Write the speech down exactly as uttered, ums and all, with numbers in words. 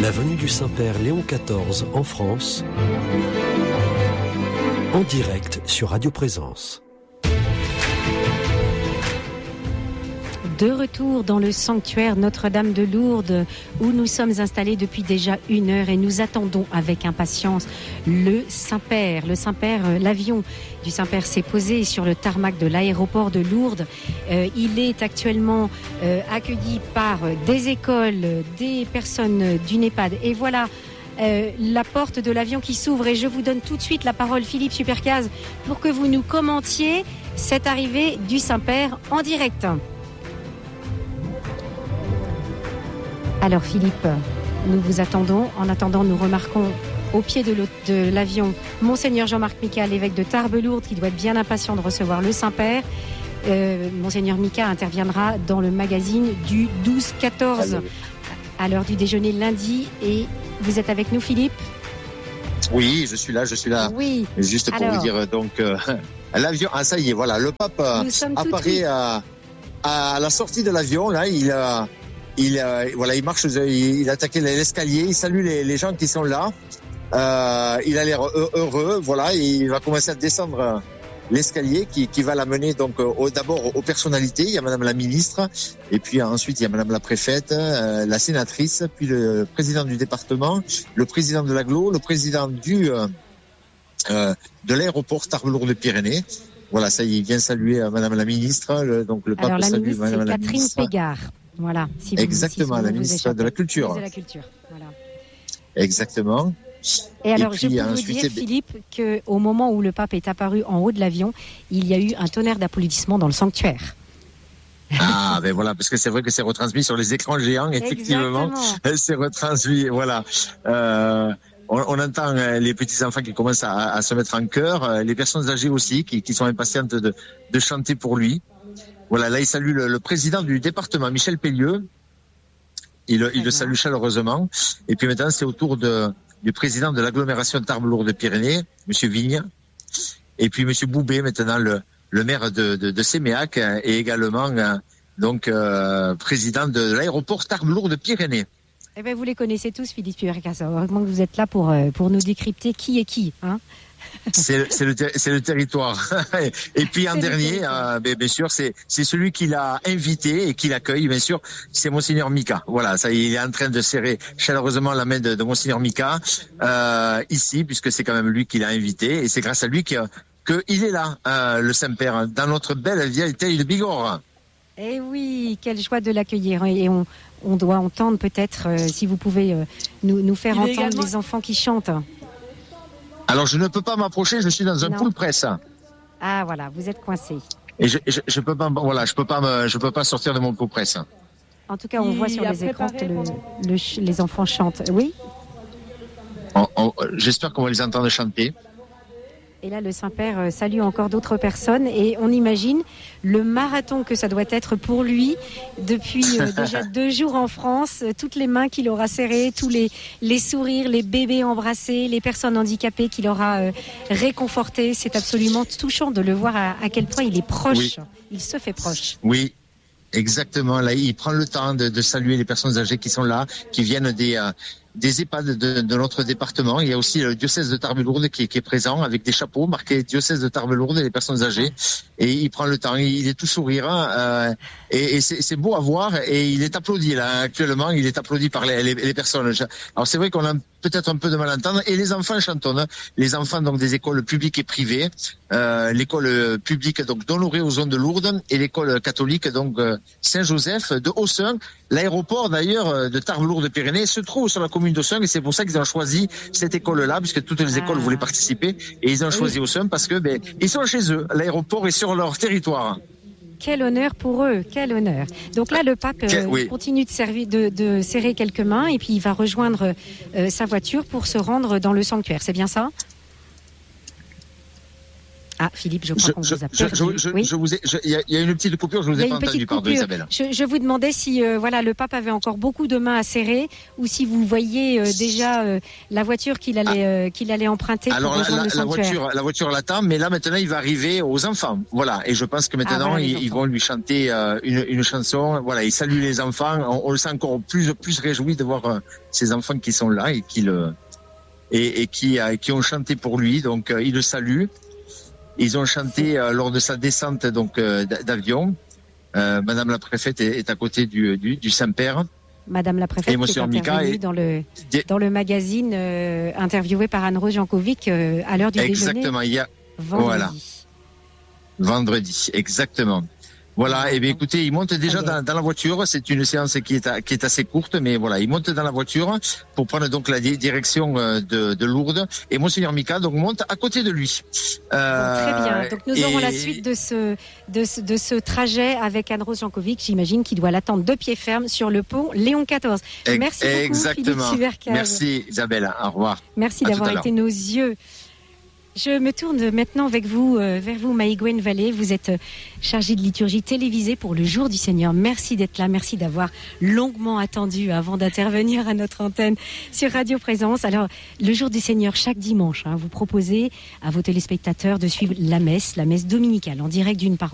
La venue du Saint-Père Léon quatorze en France, en direct sur Radio Présence. De retour dans le sanctuaire Notre-Dame de Lourdes où nous sommes installés depuis déjà une heure et nous attendons avec impatience le Saint-Père. Le Saint-Père, euh, l'avion du Saint-Père s'est posé sur le tarmac de l'aéroport de Lourdes. Euh, il est actuellement euh, accueilli par des écoles, des personnes d'une EHPAD. Et voilà euh, la porte de l'avion qui s'ouvre et je vous donne tout de suite la parole, Philippe Supercaz, pour que vous nous commentiez cette arrivée du Saint-Père en direct. Alors Philippe, nous vous attendons. En attendant, nous remarquons au pied de, de l'avion Monseigneur Jean-Marc Mika, l'évêque de Tarbes-Lourdes, qui doit être bien impatient de recevoir le Saint-Père. Euh, Monseigneur Mika interviendra dans le magazine du douze quatorze à l'heure du déjeuner lundi. Et vous êtes avec nous, Philippe ? Oui, je suis là, je suis là. Oui. Juste pour Alors, vous dire, donc, euh, l'avion, ah ça y est, voilà, le pape apparaît à, à la sortie de l'avion, là, il a... Il, euh, voilà, il marche, il, il attaque l'escalier, il salue les, les gens qui sont là. Euh, il a l'air heureux, voilà, et il va commencer à descendre l'escalier qui, qui va l'amener donc au, d'abord aux personnalités. Il y a Madame la ministre, et puis ensuite il y a Madame la préfète, euh, la sénatrice, puis le président du département, le président de l'agglo, le président du euh, euh, de l'aéroport Tarbes-Lourdes-Pyrénées. Voilà, ça il vient saluer euh, Madame la ministre. Le, donc le pape Alors, la salue ministre, Madame la Catherine ministre. Pégard. Voilà. Si vous, Exactement, si la ministre de la Culture. De la Culture. Voilà. Exactement. Et alors, Et puis, je peux vous dire, Philippe, qu'au moment où le pape est apparu en haut de l'avion, il y a eu un tonnerre d'applaudissements dans le sanctuaire. Ah, ben voilà, parce que c'est vrai que c'est retransmis sur les écrans géants, effectivement. Exactement. C'est retransmis, voilà. Euh, on, on entend les petits enfants qui commencent à, à se mettre en chœur, les personnes âgées aussi, qui, qui sont impatientes de, de chanter pour lui. Voilà, là, il salue le, le président du département, Michel Pellieu. Il, il le salue chaleureusement. Et puis maintenant, c'est au tour de, du président de l'agglomération Tarbes-Lourdes-Pyrénées, Monsieur Vigne. Et puis Monsieur Boubé, maintenant, le, le maire de, de, de Séméac, et également, donc, euh, président de l'aéroport Tarbes-Lourdes-Pyrénées. Eh ben, vous les connaissez tous, Philippe Supercaz. Heureusement que vous êtes là pour, pour nous décrypter qui est qui, hein. C'est, c'est, le, c'est le territoire. Et puis en c'est dernier, euh, bien, bien sûr, c'est, c'est celui qui l'a invité et qui l'accueille, bien sûr, c'est Monseigneur Mika. Voilà, ça, il est en train de serrer chaleureusement la main de, de Monseigneur Mika euh, ici, puisque c'est quand même lui qui l'a invité, et c'est grâce à lui que, que il est là, euh, le Saint-Père, dans notre belle vieille taille de Bigorre. Eh oui, quelle joie de l'accueillir. Et on, on doit entendre peut-être, euh, si vous pouvez euh, nous, nous faire il entendre également... les enfants qui chantent. Alors, je ne peux pas m'approcher, je suis dans un pool presse. Ah, voilà, vous êtes coincé. Et je, je, je peux pas, voilà, je peux pas me, je peux pas sortir de mon pool presse. En tout cas, on Il voit sur les écrans que le, le, les enfants chantent. Oui? On, on, j'espère qu'on va les entendre chanter. Et là, le Saint-Père salue encore d'autres personnes et on imagine le marathon que ça doit être pour lui depuis euh, déjà deux jours en France, toutes les mains qu'il aura serrées, tous les, les sourires, les bébés embrassés, les personnes handicapées qu'il aura euh, réconfortées. C'est absolument touchant de le voir à, à quel point il est proche. Oui. Il se fait proche. Oui. Exactement. Là, il prend le temps de, de saluer les personnes âgées qui sont là, qui viennent des euh, des EHPAD de, de notre département. Il y a aussi le diocèse de Tarbes-Lourdes qui, qui est présent avec des chapeaux marqués diocèse de Tarbes-Lourdes et les personnes âgées. Et il prend le temps. Il est tout sourire euh, et, et c'est, c'est beau à voir. Et il est applaudi là actuellement. Il est applaudi par les, les, les personnes. Alors c'est vrai qu'on a peut-être un peu de mal à entendre. Et les enfants chantonnent. Les enfants donc des écoles publiques et privées. Euh, l'école publique donc d'Honoré aux Zones de Lourdes et l'école catholique donc euh, Saint-Joseph de Haussin. L'aéroport d'ailleurs de Tarbes-Lourdes-Pyrénées se trouve sur la commune d'Haussin et c'est pour ça qu'ils ont choisi cette école-là puisque toutes les écoles ah. voulaient participer et ils ont choisi oui. Haussin parce que ben ils sont chez eux. L'aéroport est sur leur territoire. Quel honneur pour eux, quel honneur. Donc là, le pape euh, oui. continue de, servir, de, de serrer quelques mains et puis il va rejoindre euh, sa voiture pour se rendre dans le sanctuaire. C'est bien ça ? Ah, Philippe, je crois je, qu'on je, vous a je, perdu. Je, je, oui. je vous ai, il y, y a une petite coupure, je vous ai pas entendu, pardon, Isabelle. Je, je vous demandais si, euh, voilà, le pape avait encore beaucoup de mains à serrer, ou si vous voyez euh, déjà euh, la voiture qu'il allait, ah. euh, qu'il allait emprunter. Alors pour la, la, le la voiture, la voiture l'attend, mais là maintenant il va arriver aux enfants, voilà. Et je pense que maintenant ah, voilà, ils, ils vont lui chanter euh, une, une chanson, voilà. Il salue les enfants. On, on le sent encore plus, plus réjoui de voir euh, ces enfants qui sont là et qui le, et, et qui, euh, qui ont chanté pour lui. Donc euh, il le salue. Ils ont chanté euh, lors de sa descente donc euh, d'avion. Euh, Madame la préfète est, est à côté du, du, du Saint-Père. Madame la préfète qui est intervenue est... dans le dans le magazine euh, interviewé par Anne-Rose Jankovic euh, à l'heure du exactement, déjeuner. Exactement, il y a vendredi. Voilà. Vendredi, exactement. Voilà, et eh bien écoutez, il monte déjà dans, dans la voiture. C'est une séance qui est, à, qui est assez courte, mais voilà, il monte dans la voiture pour prendre donc la direction de, de Lourdes. Et Monseigneur Mika donc monte à côté de lui. Euh, bon, très bien. Donc nous et... aurons la suite de ce de ce, de ce trajet avec Anne-Rose Jankovic. J'imagine qu'il doit l'attendre de pied ferme sur le pont Léon quatorze. Merci beaucoup, exactement. Philippe Subercase. Merci Isabelle. Au revoir. Merci à d'avoir été nos yeux. Je me tourne maintenant avec vous, euh, vers vous, Maïgwen Vallée. Vous êtes euh, chargée de liturgie télévisée pour le Jour du Seigneur. Merci d'être là. Merci d'avoir longuement attendu avant d'intervenir à notre antenne sur Radio Présence. Alors, le Jour du Seigneur, chaque dimanche, hein, vous proposez à vos téléspectateurs de suivre la messe, la messe dominicale, en direct d'une paroisse.